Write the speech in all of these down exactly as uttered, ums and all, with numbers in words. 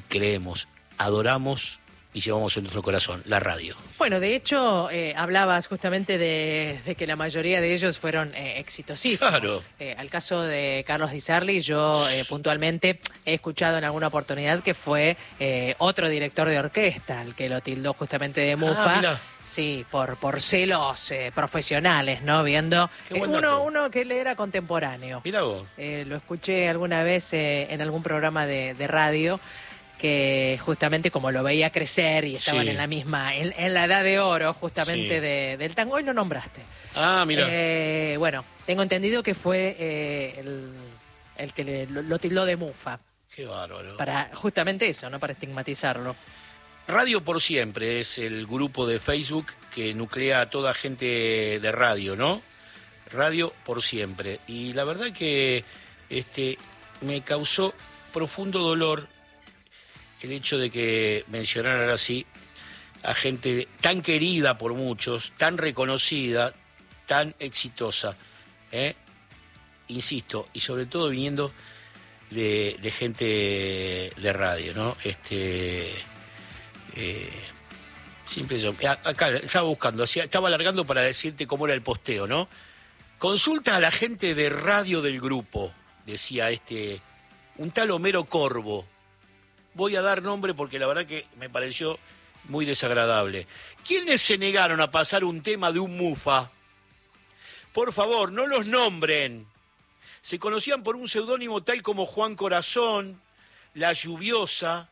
creemos, adoramos y llevamos en nuestro corazón, la radio. Bueno, de hecho, eh, hablabas justamente de, de que la mayoría de ellos fueron eh, exitosísimos. Claro. Eh, al caso de Carlos Di Sarli, yo eh, puntualmente he escuchado en alguna oportunidad que fue eh, otro director de orquesta, el que lo tildó justamente de mufa. Ah, mirá. Sí, por, por celos eh, profesionales, ¿no? Viendo Qué eh, buen uno, dato. uno que le era contemporáneo. Mirá vos. Eh, lo escuché alguna vez eh, en algún programa de, de radio, que justamente como lo veía crecer y estaban Sí. en la misma, en, en la edad de oro justamente Sí. de, del tango, hoy lo nombraste. Ah, mira. Eh, bueno, tengo entendido que fue eh, el, el que le- lo, lo tildó de mufa, Qué bárbaro. para justamente eso, ¿no? Para estigmatizarlo. Radio por Siempre es el grupo de Facebook que nuclea a toda gente de radio, ¿no? Radio por Siempre. Y la verdad que este, me causó profundo dolor el hecho de que mencionaran así a gente tan querida por muchos, tan reconocida, tan exitosa, ¿eh? Insisto, y sobre todo viniendo de, de gente de radio, ¿no? Este, eh, siempre yo, a- acá estaba buscando, hacía- estaba alargando para decirte cómo era el posteo, ¿no? Consulta a la gente de radio del grupo, decía este, un tal Homero Corvo. Voy a dar nombre porque la verdad que me pareció muy desagradable. ¿Quiénes se negaron a pasar un tema de un mufa? Por favor, no los nombren. Se conocían por un seudónimo tal como Juan Corazón, La Lluviosa,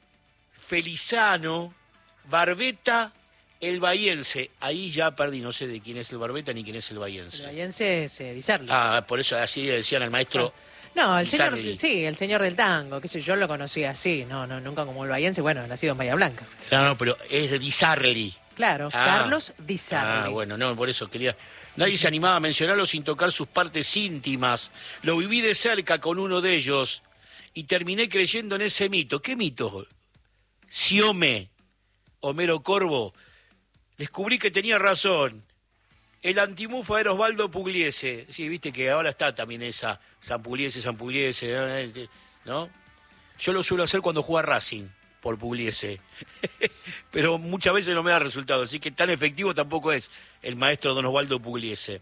Felizano, Barbeta, El Bahiense. Ahí ya perdí, no sé de quién es el Barbeta ni quién es el El Bahiense. bahiense es eh, Di Sarli. Ah, por eso así le decían al maestro. No, el Di señor, Sarli. sí, el señor del tango, qué sé yo, lo conocía así, no, no, nunca como el bahiense, bueno, nacido en Bahía Blanca. No, no, pero es de Di Sarli. Claro, Ah. Carlos Di Sarli. Ah, bueno, no, por eso quería... Nadie se animaba a mencionarlo sin tocar sus partes íntimas. Lo viví de cerca con uno de ellos y terminé creyendo en ese mito. ¿Qué mito? Siome, Homero Corvo. Descubrí que tenía razón. El antimufa era Osvaldo Pugliese. Sí, viste que ahora está también esa San Pugliese, San Pugliese, ¿no? Yo lo suelo hacer cuando juega Racing por Pugliese. Pero muchas veces no me da resultado, así que tan efectivo tampoco es el maestro don Osvaldo Pugliese.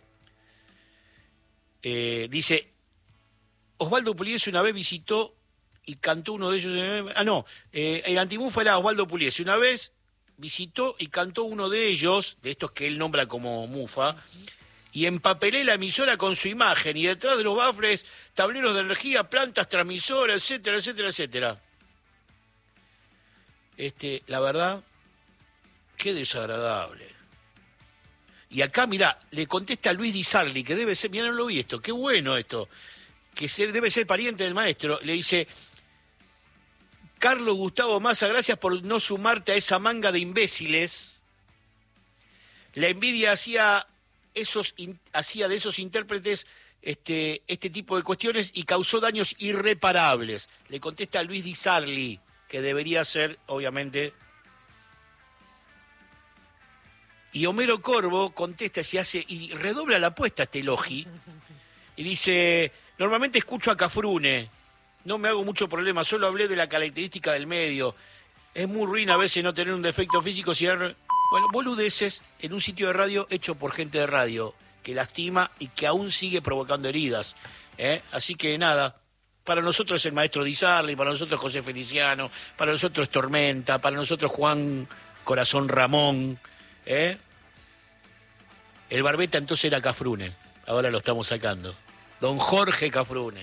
Eh, dice, Osvaldo Pugliese una vez visitó y cantó uno de ellos... eh, ah, no, eh, el antimufa era Osvaldo Pugliese. Una vez visitó y cantó uno de ellos, de estos que él nombra como mufa, y empapelé la emisora con su imagen, y detrás de los bafles, tableros de energía, plantas, transmisoras, etcétera, etcétera, etcétera. Este, la verdad, qué desagradable. Y acá, mirá, le contesta a Luis Di Sarli, que debe ser, mirá, no lo vi esto, qué bueno esto, que se, debe ser pariente del maestro, le dice, Carlos Gustavo Massa, gracias por no sumarte a esa manga de imbéciles. La envidia hacía, esos, in, hacía de esos intérpretes este, este tipo de cuestiones y causó daños irreparables. Le contesta a Luis Di Sarli, que debería ser, obviamente... Y Homero Corvo contesta y hace y redobla la apuesta este Logi y dice, normalmente escucho a Cafrune, no me hago mucho problema, solo hablé de la característica del medio. Es muy ruin a veces no tener un defecto físico, si bueno, boludeces en un sitio de radio hecho por gente de radio, que lastima y que aún sigue provocando heridas. ¿eh? Así que nada, para nosotros es el maestro Di Sarli, para nosotros José Feliciano, para nosotros es Tormenta, para nosotros Juan Corazón Ramón, ¿eh? El Barbeta entonces era Cafrune, ahora lo estamos sacando. Don Jorge Cafrune.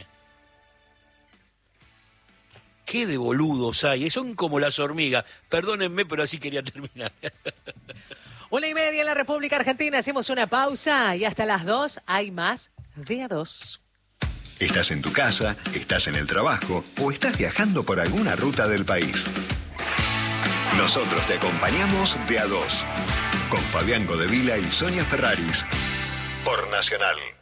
Qué de boludos hay, son como las hormigas. Perdónenme, pero así quería terminar. Una y media en la República Argentina, hacemos una pausa y hasta las dos hay más de a dos. Estás en tu casa, estás en el trabajo o estás viajando por alguna ruta del país. Nosotros te acompañamos de a dos, con Fabián Godevila y Sonia Ferraris, por Nacional.